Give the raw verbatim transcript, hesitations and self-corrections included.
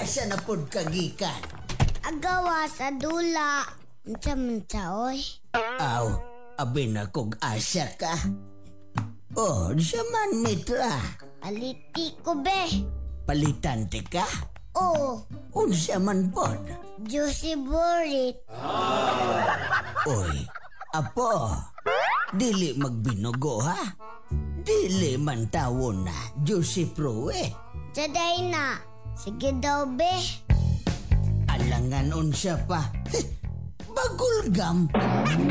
asa na pod kagikan? Agawa sa dula. Unsa-unsa oy. Aw, abi na kog asa ka. Oh, saman mitra. Aliti ko be. Palitan ti ka? Oh, Unsa man pod? juicy burit. Oy, apo. Dili magbinugo ha? Dili man tawon na juicy fruit. Saday na. Sige daw be. Alangan unsa pa. Bagulgam.